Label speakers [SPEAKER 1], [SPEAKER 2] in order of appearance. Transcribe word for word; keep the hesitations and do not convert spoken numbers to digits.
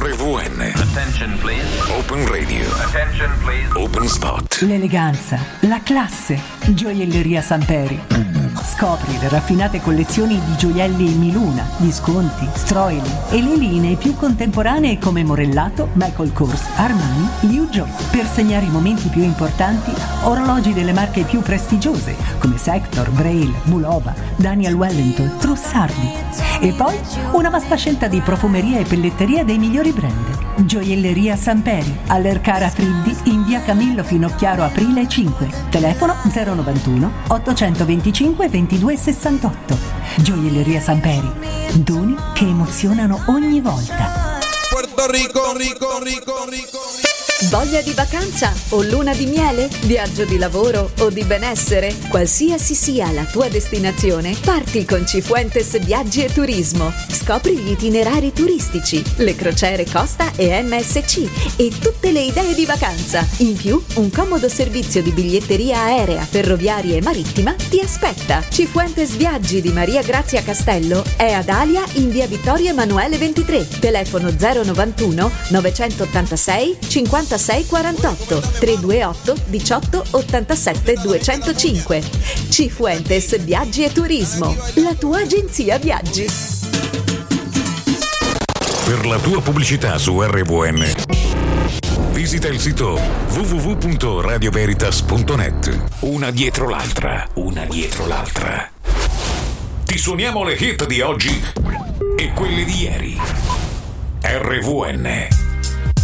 [SPEAKER 1] R V N.
[SPEAKER 2] Attention please.
[SPEAKER 1] Open Radio.
[SPEAKER 2] Attention please.
[SPEAKER 1] Open Spot.
[SPEAKER 3] L'eleganza, la classe. Gioielleria Samperi. Scopri le raffinate collezioni di gioielli Miluna, Visconti, Stroili e le linee più contemporanee come Morellato, Michael Kors, Armani, Liu Jong. Per segnare i momenti più importanti, orologi delle marche più prestigiose come Sector, Braille, Bulova, Daniel Wellington, Trussardi. E poi una vasta scelta di profumeria e pelletteria dei migliori brand. Gioielleria Samperi, all'Ercara Friddi in via Camillo Finocchiaro Aprile cinque. Telefono zero novantuno ottocentoventicinque ventidue sessantotto. Gioielleria Samperi, doni che emozionano ogni volta.
[SPEAKER 4] Puerto Rico, Rico, Rico, Rico.
[SPEAKER 5] Voglia di vacanza o luna di miele? Viaggio di lavoro o di benessere? Qualsiasi sia la tua destinazione, parti con Cifuentes Viaggi e Turismo. Scopri gli itinerari turistici, le crociere Costa e M S C e tutte le idee di vacanza. In più, un comodo servizio di biglietteria aerea, ferroviaria e marittima ti aspetta. Cifuentes Viaggi di Maria Grazia Castello è ad Alia in via Vittorio Emanuele ventitré. Telefono zero novantuno novecentottantasei cinquantasei quarantotto tre due otto diciotto ottantasette duecentocinque. Cifuentes Viaggi e Turismo, la tua agenzia viaggi.
[SPEAKER 1] Per la tua pubblicità su R V N visita il sito w w w punto radio veritas punto net. Una dietro l'altra, una dietro l'altra. Ti suoniamo le hit di oggi e quelle di ieri. R V N.